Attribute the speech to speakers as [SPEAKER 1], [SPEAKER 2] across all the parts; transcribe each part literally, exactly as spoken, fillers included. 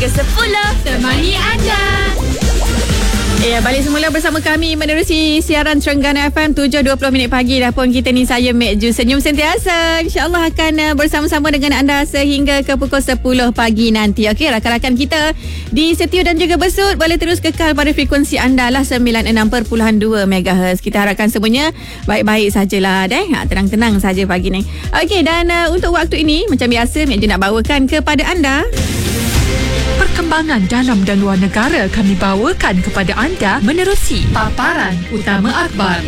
[SPEAKER 1] hingga sepuluh. Temani anda. Ya, balik semula bersama kami menerusi siaran Terengganu F M tujuh dua puluh minit pagi. Dah pun kita ni, saya Mek Ju, senyum sentiasa. InsyaAllah akan uh, bersama-sama dengan anda sehingga ke pukul sepuluh pagi nanti. Okey, rakan-rakan kita di Setiu dan juga Besut boleh terus kekal pada frekuensi anda lah sembilan puluh enam perpuluhan dua megahertz. Kita harapkan semuanya baik-baik sajalah deh. Ha, tenang-tenang saja pagi ni. Okey, dan uh, untuk waktu ini macam biasa Mek Ju nak bawakan kepada anda
[SPEAKER 2] perkembangan dalam dan luar negara kami bawakan kepada anda menerusi paparan utama akhbar.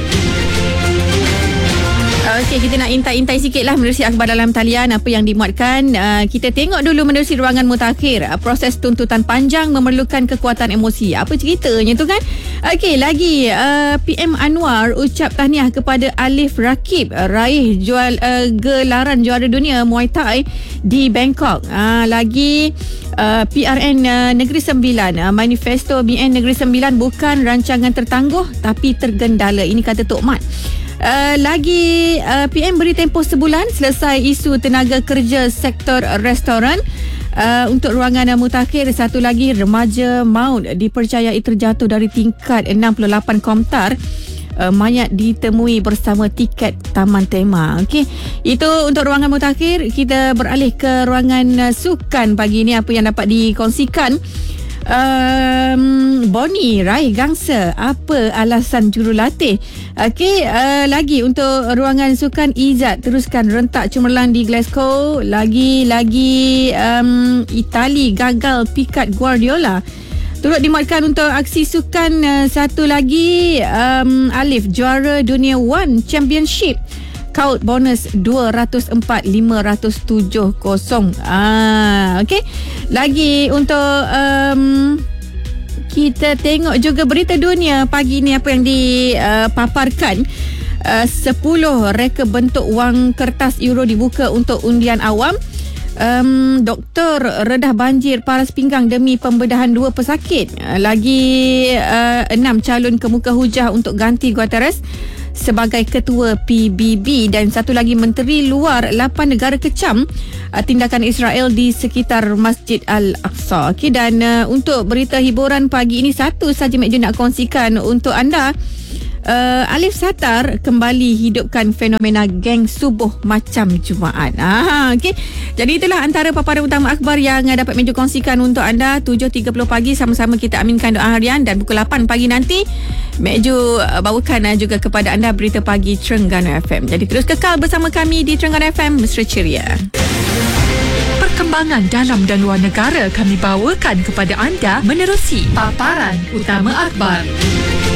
[SPEAKER 1] Okey, kita nak intai-intai sikit lah menerusi akhbar dalam talian apa yang dimuatkan. Uh, kita tengok dulu menerusi ruangan mutakhir. Uh, proses tuntutan panjang memerlukan kekuatan emosi. Apa ceritanya tu kan? Okey, lagi uh, P M Anwar ucap tahniah kepada Alif Rakib uh, raih jual uh, gelaran juara dunia Muay Thai di Bangkok. Uh, lagi uh, P R N uh, Negeri Sembilan. Uh, manifesto B N Negeri Sembilan bukan rancangan tertangguh tapi tergendala. Ini kata Tok Mat. Uh, lagi uh, P M beri tempoh sebulan selesai isu tenaga kerja sektor restoran. Uh, untuk ruangan uh, mutakhir, satu lagi remaja maut dipercayai terjatuh dari tingkat enam puluh lapan Komtar. Uh, mayat ditemui bersama tiket taman tema. Okey, itu untuk ruangan mutakhir. Kita beralih ke ruangan uh, sukan pagi ini. Apa yang dapat dikongsikan? Um, Bonnie raih gangsa, apa alasan jurulatih? Okey, uh, lagi untuk ruangan sukan, Izzat teruskan rentak cemerlang di Glasgow. Lagi-lagi um, Itali gagal pikat Guardiola. Turut dimuatkan untuk aksi sukan, uh, satu lagi um, Alif juara dunia One Championship. Kaut bonus dua ratus empat lima ratus tujuh puluh. Ah, okey. Lagi untuk um, kita tengok juga berita dunia pagi ni apa yang dipaparkan. Uh, sepuluh reka bentuk wang kertas euro dibuka untuk undian awam. Um, doktor redah banjir paras pinggang demi pembedahan dua pesakit. Uh, lagi uh, enam calon kemuka hujah untuk ganti Guterres sebagai ketua P B B, dan satu lagi menteri luar lapan negara kecam uh, tindakan Israel di sekitar Masjid Al-Aqsa. Okey, dan uh, untuk berita hiburan pagi ini, satu saja Mek Ju nak kongsikan untuk anda. Uh, Alif Satar kembali hidupkan fenomena geng subuh macam Jumaat. Ah, okey. Jadi itulah antara paparan utama akhbar yang uh, dapat Mek Ju kongsikan untuk anda. Tujuh tiga puluh pagi sama-sama kita aminkan doa harian, dan pukul lapan pagi nanti Mek Ju uh, bawakan uh, juga kepada anda berita pagi Terengganu F M. Jadi terus kekal bersama kami di Terengganu F M, mesra ceria.
[SPEAKER 2] Perkembangan dalam dan luar negara kami bawakan kepada anda menerusi paparan utama akhbar.